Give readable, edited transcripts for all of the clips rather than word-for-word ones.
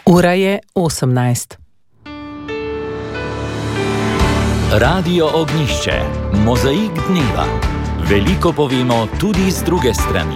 Ura je 18. Radio Ognjišče, mozaik dneva. Veliko povemo tudi z druge strani.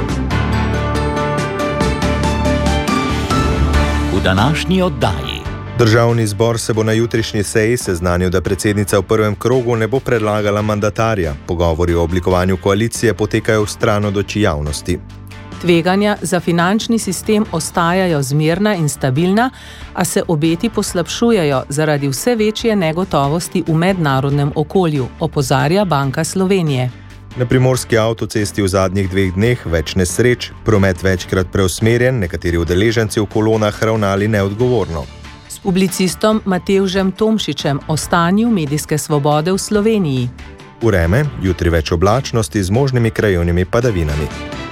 V današnji oddaji. Državni zbor se bo na jutrišnji seji seznanil, da predsednica v prvem krogu ne bo predlagala mandatarja. Pogovori o oblikovanju koalicije potekajo v stran od oči javnosti. Tveganja za finančni sistem ostajajo zmerna in stabilna, a se obeti poslabšujejo zaradi vse večje negotovosti v mednarodnem okolju, opozarja Banka Slovenije. Na primorski avtocesti v zadnjih 2 dneh več nesreč, promet večkrat preusmerjen, nekateri udeleženci v kolonah ravnali neodgovorno. S publicistom Matevžem Tomšičem o stanju medijske svobode v Sloveniji. Vreme, jutri več oblačnosti z možnimi krajevnimi padavinami.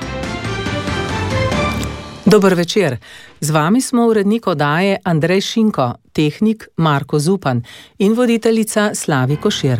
Dober večer. Z vami smo urednik oddaje Andrej Šinko, tehnik Marko Zupan in voditeljica Slavi Košir.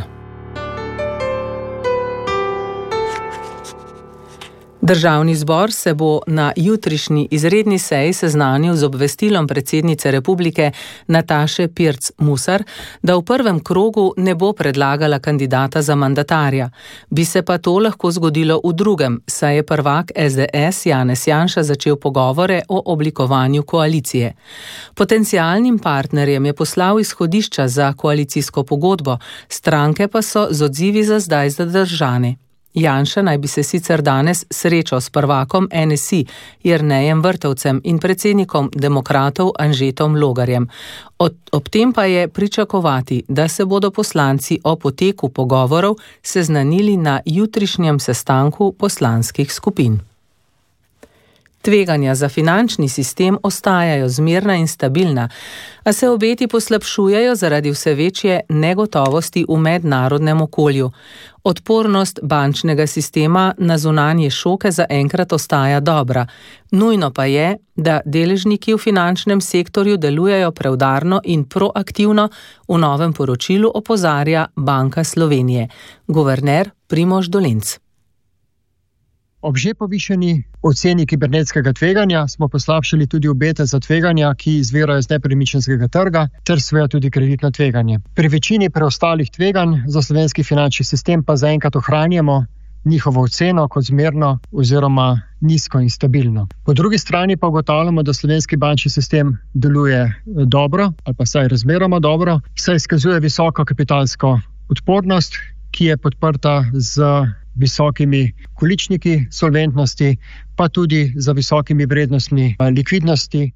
Državni zbor se bo na jutrišnji izredni seji seznanil z obvestilom predsednice republike Nataše Pirc Musar, da v prvem krogu ne bo predlagala kandidata za mandatarja. Bi se pa to lahko zgodilo v drugem, saj je prvak SDS Janez Janša začel pogovore o oblikovanju koalicije. Potencialnim partnerjem je poslal izhodišča za koalicijsko pogodbo, stranke pa so z odzivi za zdaj zadržane. Janša naj bi se sicer danes srečal s prvakom NSI Jernejem Vrtovcem in predsednikom demokratov Anžetom Logarjem. Ob tem pa je pričakovati, da se bodo poslanci o poteku pogovorov seznanili na jutrišnjem sestanku poslanskih skupin. Tveganja za finančni sistem ostajajo zmerna in stabilna, a se obeti poslabšujejo zaradi vse večje negotovosti v mednarodnem okolju. Odpornost bančnega sistema na zunanje šoke zaenkrat ostaja dobra. Nujno pa je, da deležniki v finančnem sektorju delujejo preudarno in proaktivno, v novem poročilu opozarja Banka Slovenije. Guverner Primož Dolenc. Ob že povišeni oceni kibernetskega tveganja smo poslabšali tudi obete za tveganja, ki izvirajo iz nepremičninskega trga, ter seveda tudi kreditno tveganje. Pri večini preostalih tveganj za slovenski finančni sistem pa zaenkrat ohranjamo njihovo oceno kot zmerno oziroma nizko in stabilno. Po drugi strani pa ugotavljamo, da slovenski bančni sistem deluje dobro ali pa vsaj razmeroma dobro, saj izkazuje visoko kapitalsko odpornost, ki je podprta z visokimi količniki solventnosti, pa tudi za visokimi vrednostmi likvidnosti.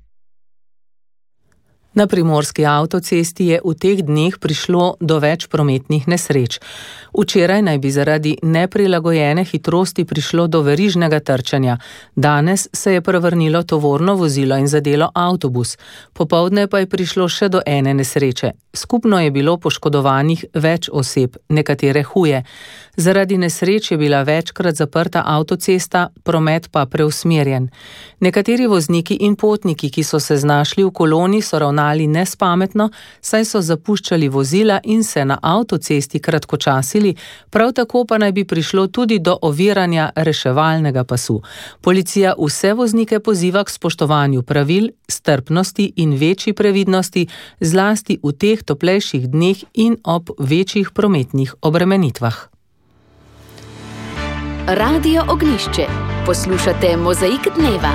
Na primorski avtocesti je v teh dneh prišlo do več prometnih nesreč. Včeraj naj bi zaradi neprilagojene hitrosti prišlo do verižnega trčanja. Danes se je prevrnilo tovorno vozilo in zadelo avtobus. Popoldne pa je prišlo še do ene nesreče. Skupno je bilo poškodovanih več oseb, nekatere huje. Zaradi nesreč je bila večkrat zaprta avtocesta, promet pa preusmerjen. Nekateri vozniki in potniki, ki so se znašli v koloni, so ravnali nespametno, saj so zapuščali vozila in se na avtocesti kratkočasili, prav tako pa naj bi prišlo tudi do oviranja reševalnega pasu. Policija vse voznike poziva k spoštovanju pravil, strpnosti in večji previdnosti, zlasti v teh toplejših dneh in ob večjih prometnih obremenitvah. Radio Ognjišče. Poslušate Mozaik dneva.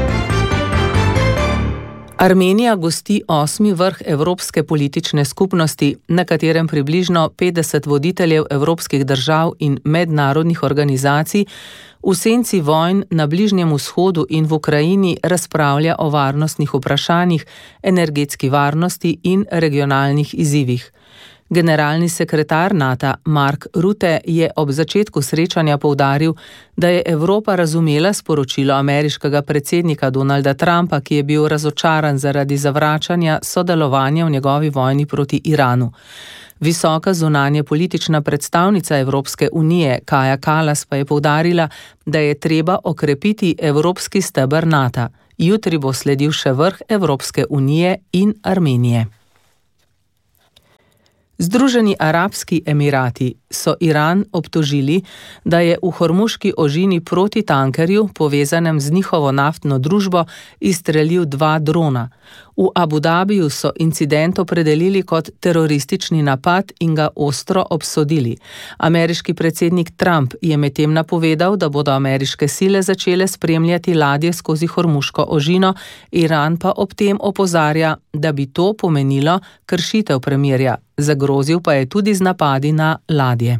Armenija gosti 8. vrh Evropske politične skupnosti, na katerem približno 50 voditeljev evropskih držav in mednarodnih organizacij v senci vojn na Bližnjem vzhodu in v Ukrajini razpravlja o varnostnih vprašanjih, energetski varnosti in regionalnih izzivih. Generalni sekretar NATO Mark Rutte je ob začetku srečanja poudaril, da je Evropa razumela sporočilo ameriškega predsednika Donalda Trumpa, ki je bil razočaran zaradi zavračanja sodelovanja v njegovi vojni proti Iranu. Visoka zunanje politična predstavnica Evropske unije Kaja Kallas pa je poudarila, da je treba okrepiti evropski steber NATO. Jutri bo sledil še vrh Evropske unije in Armenije. Združeni arabski emirati so Iran obtožili, da je v Hormuški ožini proti tankerju, povezanem z njihovo naftno družbo, izstrelil 2 drona. V Abu Dhabiju so incident opredelili kot teroristični napad in ga ostro obsodili. Ameriški predsednik Trump je medtem napovedal, da bodo ameriške sile začele spremljati ladje skozi Hormuško ožino, Iran pa ob tem opozarja, da bi to pomenilo kršitev premirja. Zagrozil pa je tudi z napadi na ladje.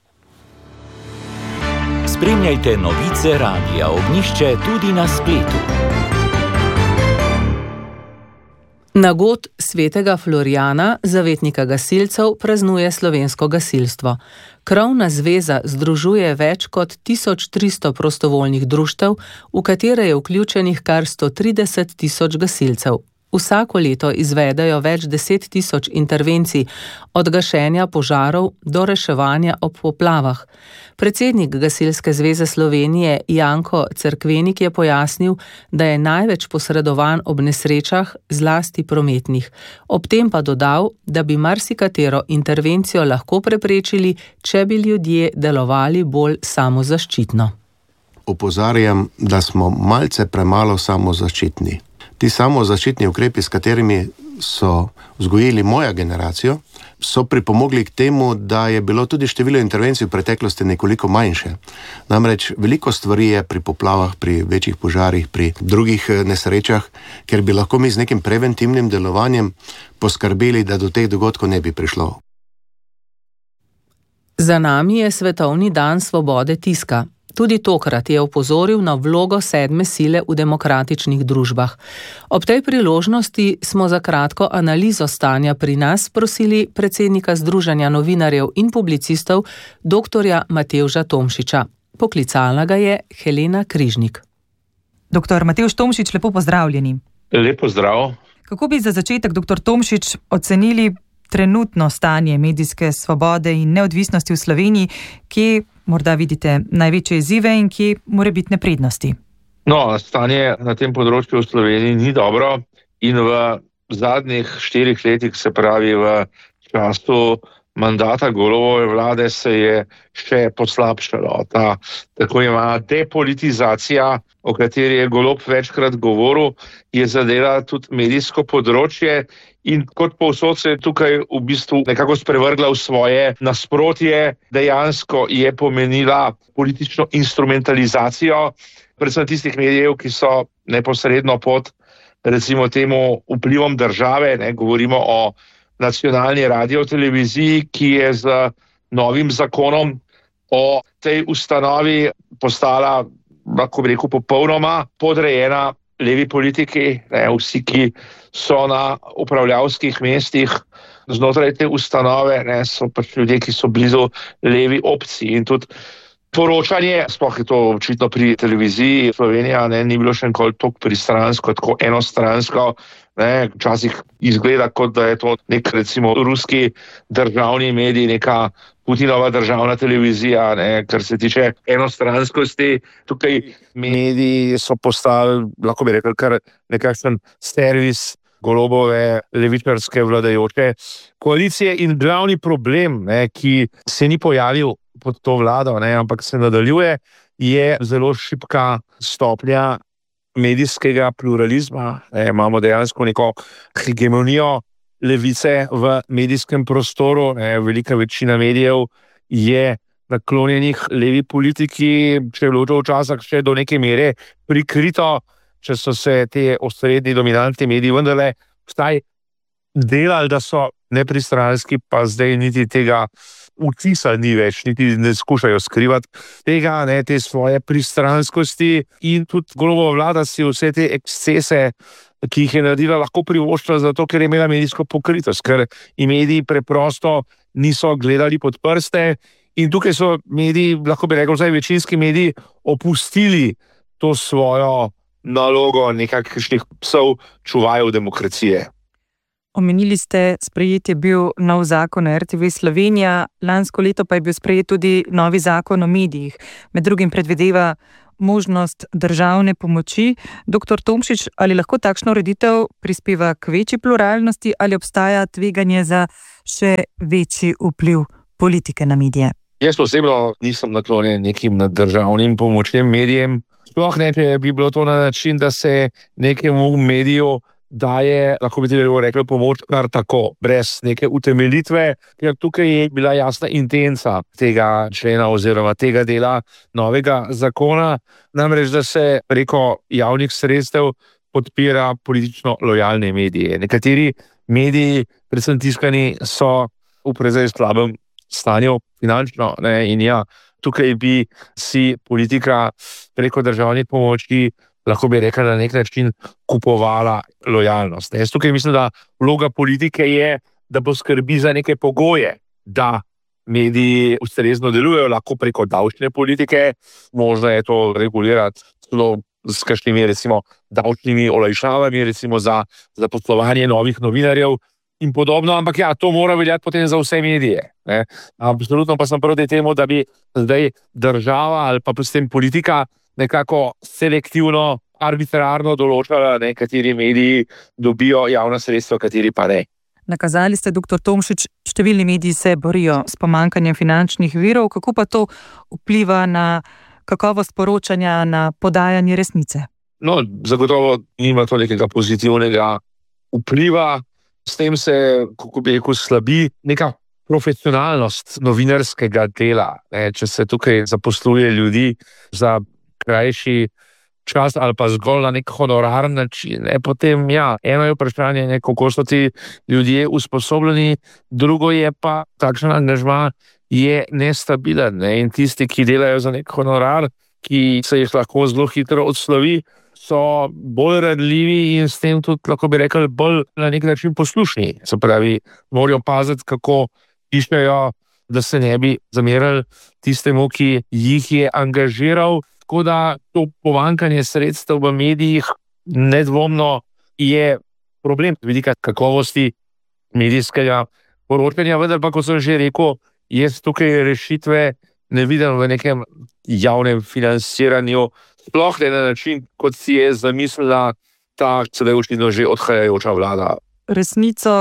Spremljajte novice Radia Ognjišče tudi na spletu. Nagod svetega Florijana, zavetnika gasilcev, praznuje slovensko gasilstvo. Krovna zveza združuje več kot 1300 prostovoljnih društev, v katere je vključenih kar 130 tisoč gasilcev. Vsako leto izvedejo več 10 tisoč intervencij, od gašenja požarov do reševanja ob poplavah. Predsednik Gasilske zveze Slovenije Janko Cerkvenik je pojasnil, da je največ posredovan ob nesrečah, zlasti prometnih. Ob tem pa dodal, da bi marsikatero intervencijo lahko preprečili, če bi ljudje delovali bolj samozaščitno. Opozarjam, da smo malce premalo samozaščitni. Ti samozaščitni ukrepi, s katerimi so vzgojili moja generacijo, so pripomogli k temu, da je bilo tudi število intervencij v preteklosti nekoliko manjše. Namreč veliko stvari je pri poplavah, pri večjih požarih, pri drugih nesrečah, ker bi lahko mi z nekim preventivnim delovanjem poskrbeli, da do teh dogodkov ne bi prišlo. Za nami je Svetovni dan svobode tiska. Tudi tokrat je opozoril na vlogo 7. sile v demokratičnih družbah. Ob tej priložnosti smo za kratko analizo stanja pri nas prosili predsednika Združenja novinarjev in publicistov, dr. Matevža Tomšiča. Poklicala ga je Helena Križnik. Dr. Matevž Tomšič, lepo pozdravljeni. Lep pozdrav. Kako bi za začetek, dr. Tomšič, ocenili trenutno stanje medijske svobode in neodvisnosti v Sloveniji, kje morda vidite največje izzive in kje morebitne prednosti? No, stanje na tem področju v Sloveniji ni dobro in v zadnjih 4 letih, se pravi v času mandata Golobove vlade, se je še poslabšalo. Ta tako imenovana depolitizacija, o kateri je Golob večkrat govoril, je zadela tudi medijsko področje in kot povsod se je tukaj v bistvu nekako sprevrgla v svoje nasprotje, dejansko je pomenila politično instrumentalizacijo, predvsem tistih medijev, ki so neposredno pod, recimo temu, vplivom države, govorimo o nacionalni radioteleviziji, ki je z novim zakonom o tej ustanovi postala, lahko bi rekel, popolnoma podrejena levi politiki. Vsi, ki so na upravljavskih mestih znotraj te ustanove, so pač ljudje, ki so blizu levi opciji. In tudi poročanje, sploh je to očitno pri televiziji Slovenija, ni bilo še nikoli tako pristransko, tako enostransko. Včasih izgleda, kot da je to nek, recimo, ruski državni medij, neka Putinova državna televizija, kar se tiče enostranskosti. Tukaj mediji so postali, lahko bi rekel, kar nekakšen servis Golobove levičarske vladajoče koalicije in glavni problem, ki se ni pojavil pod to vlado, ampak se nadaljuje, je zelo šibka stopnja medijskega pluralizma. Imamo dejansko neko hegemonijo levice v medijskem prostoru. Velika večina medijev je naklonjenih levi politiki, če je bilo to včasih še do neke mere prikrito, če so se te osrednji dominantni mediji vendarle vsaj delali, da so nepristranski, pa zdaj niti tega vtisa ni več, niti ne skušajo skrivati tega, te svoje pristranskosti, in tudi Golobova vlada si vse te ekscese, ki jih je naredila, lahko privoščila zato, ker je imela medijsko pokritost, ker i mediji preprosto niso gledali pod prste in tukaj so mediji, lahko bi rekel, vsaj večinski mediji opustili to svojo nalogo nekakšnih psov čuvajev demokracije. Omenili ste, sprejet je bil nov zakon o RTV Slovenija, lansko leto pa je bil sprejet tudi novi zakon o medijih. Med drugim predvideva možnost državne pomoči. Dr. Tomšič, ali lahko takšna ureditev prispeva k večji pluralnosti ali obstaja tveganje za še večji vpliv politike na medije? Jaz osebno nisem naklonjen nekim državnim pomočnim medijem. Sploh ne, če bi bilo to na način, da se nekemu mediju daje, lahko bi tudi rekli, pomoč kar tako, brez neke utemeljitve, ker tukaj je bila jasna intenca tega člena oziroma tega dela novega zakona, namreč da se preko javnih sredstev podpira politično lojalne medije. Nekateri mediji, predvsem tiskani, so v precej slabem stanju finančno, in ja, tukaj bi si politika preko državnih pomoči, lahko bi rekla, na nek način kupovala lojalnost. Jaz tukaj mislim, da vloga politike je, da poskrbi za neke pogoje, da mediji ustrezno delujejo, lahko preko davčne politike, možno je to regulirati celo s kakšnimi, recimo, davčnimi olajšavami, recimo za zaposlovanje novih novinarjev in podobno, ampak ja, to mora veljati potem za vse medije. Absolutno pa sem proti temu, da bi zdaj država ali pa predvsem politika nekako selektivno, arbitrarno določala, kateri mediji dobijo javna sredstva, kateri pa ne. Nakazali ste, dr. Tomšič, številni mediji se borijo s pomanjkanjem finančnih virov. Kako pa to vpliva na kakovost poročanja, na podajanje resnice? No, zagotovo nima to nekega pozitivnega vpliva. S tem se, kako bi rekel, slabi neka profesionalnost novinarskega dela. Če se tukaj zaposluje ljudi za krajši čas ali pa zgolj na nek honoraren način, potem ja, eno je vprašanje, kako so ti ljudje usposobljeni, drugo je pa takšen angažma je nestabilen. In tisti, ki delajo za nek honorar, ki se jih lahko zelo hitro odslovi, so bolj ranljivi in s tem tudi, lahko bi rekli, bolj na nek način poslušni. Se pravi, morajo paziti, kako pišejo, da se ne bi zamerali tistemu, ki jih je angažiral. Tako da to pomanjkanje sredstev v medijih nedvomno je problem vidika kakovosti medijskega poročanja, vendar pa, kot sem že rekel, jaz tukaj rešitve ne vidim v nekem javnem financiranju, sploh ne na način, kot si je zamislila ta sedaj očitno že odhajajoča vlada. Resnico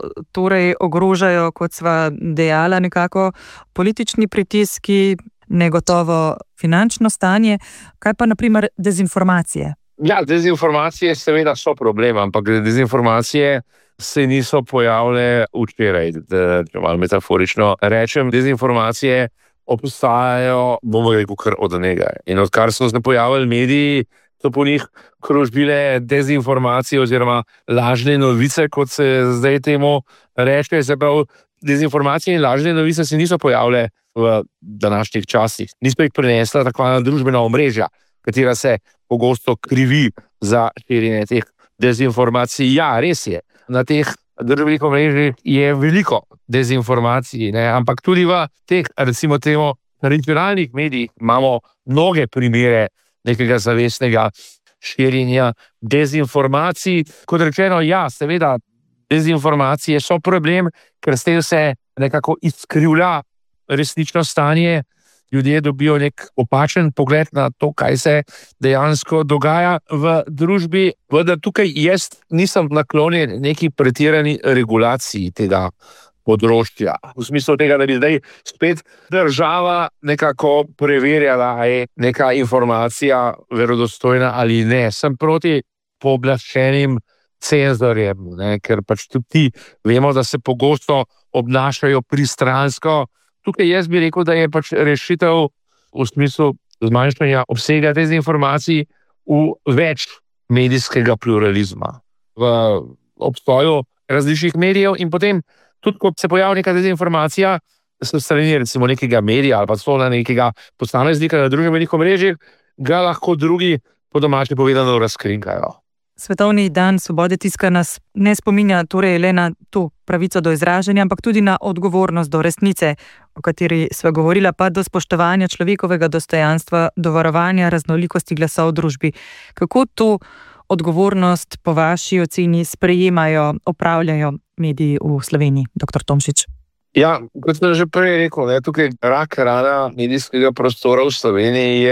torej ogrožajo, kot sva dejala, nekako politični pritiski, negotovo finančno stanje. Kaj pa na primer dezinformacije? Ja, dezinformacije seveda so problem, ampak dezinformacije se niso pojavile včeraj, če malo metaforično rečem. Dezinformacije obstajajo, bomo rekel, kar od nekaj. In odkar so se pojavili mediji, so po njih krožile dezinformacije oziroma lažne novice, kot se zdaj temu reče. Se pravi, dezinformacije in lažne novice se niso pojavile v današnjih časih. Niso jih prinesla takva družbena omrežja, katera se pogosto krivi za širjenje teh dezinformacij. Ja, res je, na teh družbenih omrežjih je veliko dezinformacij, ampak tudi v teh, recimo temu, tradicionalnih medijih imamo mnoge primere nekega zavestnega širjenja dezinformacij. Kot rečeno, ja, seveda, dezinformacije so problem, ker s tem se nekako izkrivlja resnično stanje. Ljudje dobijo nek opačen pogled na to, kaj se dejansko dogaja v družbi. Vendar tukaj jaz nisem naklonjen neki pretirani regulaciji tega področja. V smislu tega, da bi zdaj spet država nekako preverjala, ali je neka informacija verodostojna ali ne. Sem proti pooblaščenim cenzorjem, ker pač tudi ti vemo, da se pogosto obnašajo pristransko. Tukaj jaz bi rekel, da je pač rešitev v smislu zmanjšanja obsega dezinformacij v več medijskega pluralizma, v obstoju različnih medijev in potem tudi, ko se pojavi neka dezinformacija s strani recimo nekega medija ali pa celo na nekega posameznika na družbenih omrežjih, ga lahko drugi po domače povedano razkrinkajo. Svetovni dan svobode tiska nas ne spominja torej le na to pravico do izražanja, ampak tudi na odgovornost do resnice, o kateri sva govorila, pa do spoštovanja človekovega dostojanstva, do varovanja raznolikosti glasov v družbi. Kako to odgovornost po vaši oceni sprejemajo, opravljajo mediji v Sloveniji, dr. Tomšič? Ja, kot sem že prej rekel, tukaj rak rana medijskega prostora v Sloveniji je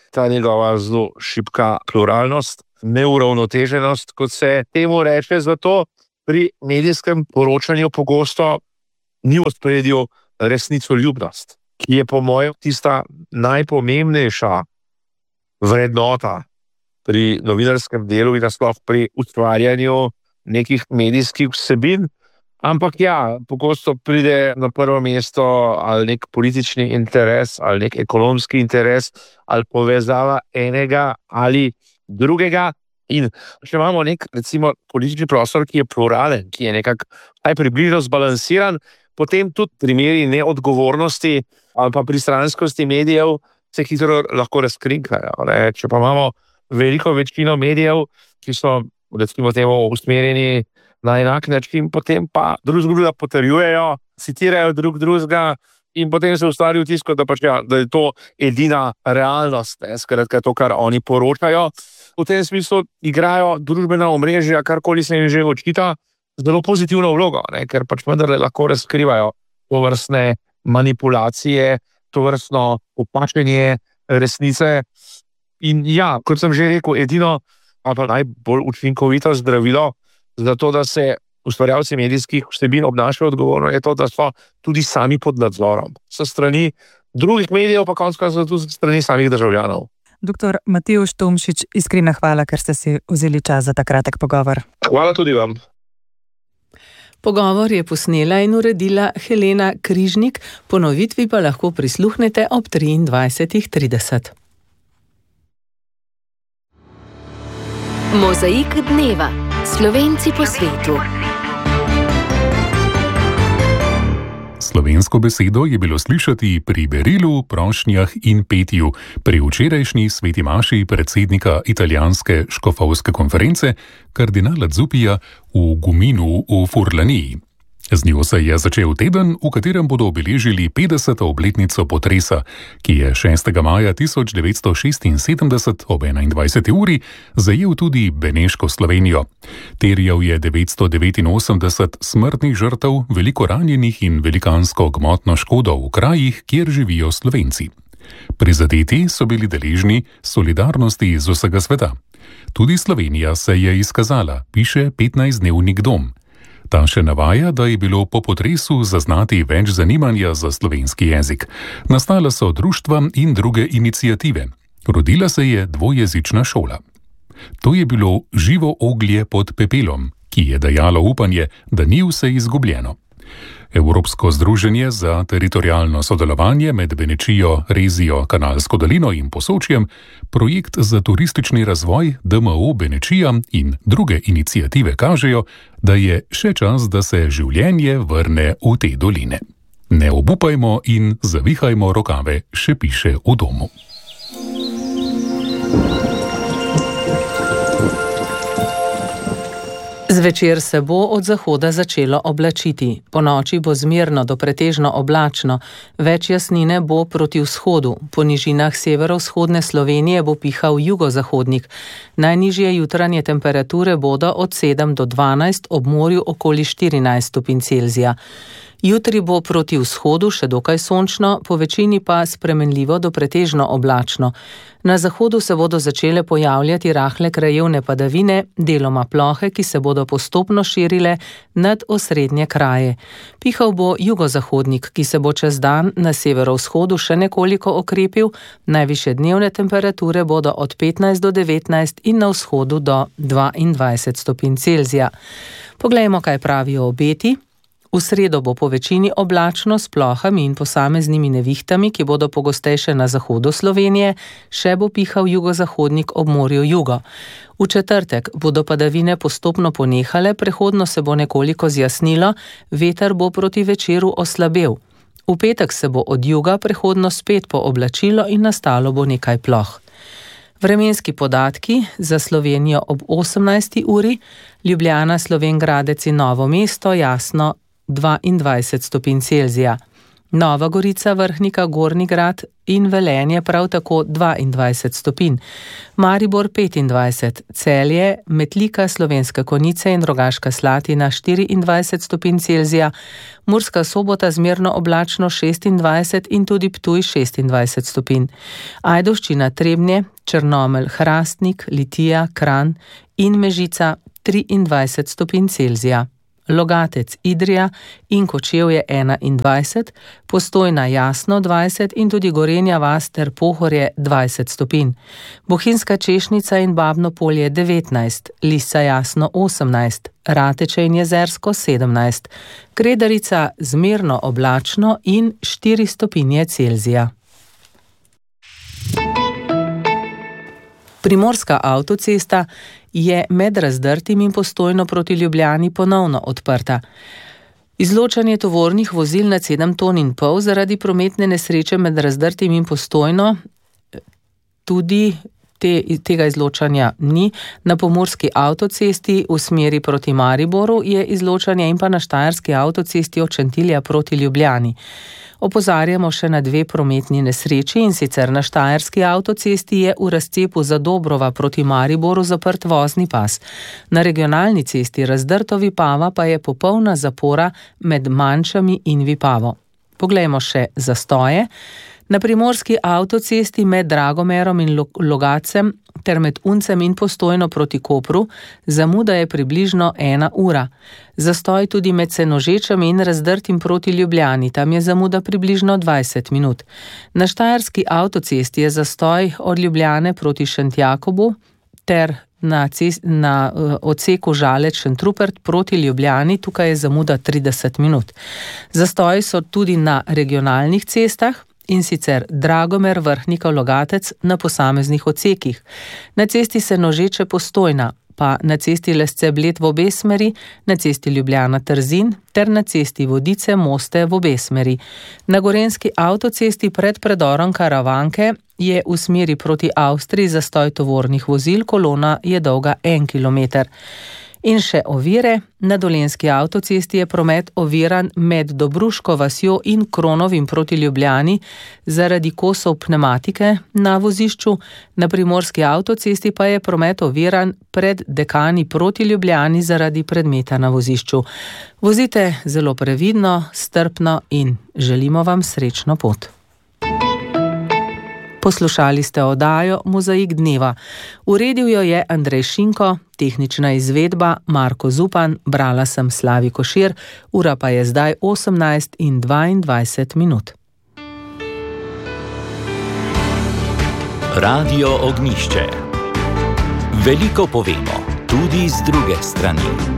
ta njegova zelo šibka pluralnost, neuravnoteženost, kot se temu reče, zato pri medijskem poročanju pogosto ni v ospredju resnicoljubnost, ki je po mojem tista najpomembnejša vrednota pri novinarskem delu in nasploh pri ustvarjanju nekih medijskih vsebin. Ampak ja, pogosto pride na prvo mesto ali nek politični interes, ali nek ekonomski interes, ali povezava enega ali drugega. In če imamo nek, recimo, politični prostor, ki je pluralen, ki je nekako približno zbalansiran, potem tudi primeri neodgovornosti ali pa pristranskosti medijev se hitro lahko razkrinkajo. Če pa imamo veliko večino medijev, ki so, recimo temu, usmerjeni na enak način, potem pa drugega potrjujejo, citirajo drugega in potem se ustvari vtis, da je to edina realnost, skratka to, kar oni poročajo. V tem smislu igrajo družbena omrežja, karkoli se jim že očita, zelo pozitivno vlogo, ker pač vendarle lahko razkrivajo tovrstne manipulacije, tovrstno opačenje resnice. In ja, kot sem že rekel, edino ali pa najbolj učinkovito zdravilo za to, da se ustvarjalci medijskih vsebin obnašajo odgovorno, je to, da so tudi sami pod nadzorom. Sa strani drugih medijev, pa konec koncev tudi sa strani samih državljanov. Dr. Matevž Tomšič, iskrena hvala, ker ste si vzeli čas za ta kratek pogovor. Hvala tudi vam. Pogovor je posnela in uredila Helena Križnik, ponovitvi pa lahko prisluhnete ob 23:30. Mozaik dneva. Slovenci po svetu. Slovensko besedo je bilo slišati pri berilu, prošnjah in petju pri včerajšnji sveti maši predsednika italijanske škofovske konference kardinala Zupija v Guminu v Furlaniji. Z njo se je začel teden, v katerem bodo obeležili 50. obletnico potresa, ki je 6. maja 1976 ob 21. uri zajel tudi Beneško Slovenijo. Terjal je 989 smrtnih žrtev, veliko ranjenih in velikansko gmotno škodo v krajih, kjer živijo Slovenci. Prizadeti so bili deležni solidarnosti z vsega sveta. Tudi Slovenija se je izkazala, piše 15-dnevnik Dom. Ta še navaja, da je bilo po potresu zaznati več zanimanja za slovenski jezik. Nastala so društva in druge iniciative. Rodila se je dvojezična šola. To je bilo živo oglje pod pepelom, ki je dajalo upanje, da ni vse izgubljeno. Evropsko združenje za teritorialno sodelovanje med Benečijo, Rezijo, Kanalsko dolino in Posočjem, projekt za turistični razvoj DMO Benečija in druge iniciative kažejo, da je še čas, da se življenje vrne v te doline. Ne obupajmo in zavihajmo rokave, še piše v Domu. Zvečer se bo od zahoda začelo oblačiti. Ponoči bo zmerno do pretežno oblačno, več jasnine bo proti vzhodu. Po nižinah severovzhodne Slovenije bo pihal jugozahodnik. Najnižje jutranje temperature bodo od 7 do 12, ob morju okoli 14 stopinj Celzija. Jutri bo proti vzhodu še dokaj sončno, po večini pa spremenljivo do pretežno oblačno. Na zahodu se bodo začele pojavljati rahle krajevne padavine, deloma plohe, ki se bodo postopno širile nad osrednje kraje. Pihal bo jugozahodnik, ki se bo čez dan na severovzhodu še nekoliko okrepil, najvišje dnevne temperature bodo od 15 do 19 in na vzhodu do 22 stopinj Celzija. Poglejmo, kaj pravijo obeti. V sredo bo po večini oblačno s plohami in posameznimi nevihtami, ki bodo pogostejše na zahodu Slovenije, še bo pihal jugozahodnik ob morju jugo. V četrtek bodo padavine postopno ponehale, prehodno se bo nekoliko zjasnilo, veter bo proti večeru oslabel. V petek se bo od juga prehodno spet pooblačilo in nastalo bo nekaj ploh. Vremenski podatki za Slovenijo ob 18. uri, Ljubljana, Slovenj Gradec in Novo mesto, jasno 22 stopinj Celzija. Nova Gorica, Vrhnika, Gornji Grad in Velenje prav tako 22 stopinj. Maribor 25, Celje, Metlika, Slovenske Konjice in Rogaška Slatina 24 stopinj Celzija, Murska Sobota zmerno oblačno 26 in tudi Ptuj 26 stopinj. Ajdovščina, Trebnje, Črnomelj, Hrastnik, Litija, Kranj in Mežica 23 stopinj Celzija. Logatec, Idrija in Kočevje 21, Postojna, Jasno 20 in tudi Gorenja vas ter Pohorje 20 stopinj. Bohinjska Češnica in Babno Polje 19, Lisca, Jasno 18, Rateče in Jezersko 17, Kredarica zmerno oblačno in 4 stopinje Celzija. Primorska avtocesta je med Razdrtim in Postojno proti Ljubljani ponovno odprta. Izločanje tovornih vozil nad 7,5 ton zaradi prometne nesreče med Razdrtim in Postojno, tudi tega izločanja ni. Na pomurski avtocesti v smeri proti Mariboru je izločanje in pa na štajerski avtocesti od Šentilja proti Ljubljani. Opozarjamo še na 2 prometni nesreči, in sicer na štajerski avtocesti je v razcepu Zadobrova proti Mariboru zaprt vozni pas. Na regionalni cesti Razdrto-Vipava pa je popolna zapora med Mančami in Vipavo. Poglejmo še zastoje. Na primorski avtocesti med Dragomerom in Logacem ter med Uncem in Postojno proti Kopru zamuda je približno 1 ura. Zastoj tudi med Senožečami in Razdrtim proti Ljubljani, tam je zamuda približno 20 minut. Na štajerski avtocesti je zastoj od Ljubljane proti Šentjakobu ter na odseku Žalec-Šentrupert proti Ljubljani, tukaj je zamuda 30 minut. Zastoji so tudi na regionalnih cestah, in sicer Dragomer, Vrhnika, Logatec na posameznih odsekih. Na cesti Senožeče Postojna, pa na cesti Lesce-Bled v obe smeri, na cesti Ljubljana-Trzin ter na cesti Vodice-Moste v obe smeri. Na gorenjski avtocesti pred predorom Karavanke je v smeri proti Avstriji zastoj tovornih vozil, kolona je dolga 1 kilometer. In še ovire. Na dolenjski avtocesti je promet oviran med Dobruško vasjo in Kronovim proti Ljubljani zaradi kosov pneumatike na vozišču. Na primorski avtocesti pa je promet oviran pred Dekani proti Ljubljani zaradi predmeta na vozišču. Vozite zelo previdno, strpno in želimo vam srečno pot. Poslušali ste oddajo Mozaik dneva. Uredil jo je Andrej Šinko, tehnična izvedba Marko Zupan, brala sem Slavi Košir, ura pa je zdaj 18:22 minut. Radio Ognjišče. Veliko povemo, tudi z druge strani.